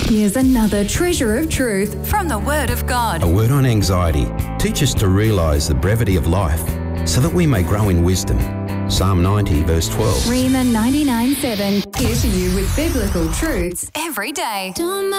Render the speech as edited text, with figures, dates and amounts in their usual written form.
Here's another treasure of truth from the Word of God. A word on anxiety. Teach us to realise the brevity of life so that we may grow in wisdom. Psalm 90 verse 12. Rhema 99.7, here for you with biblical truths every day.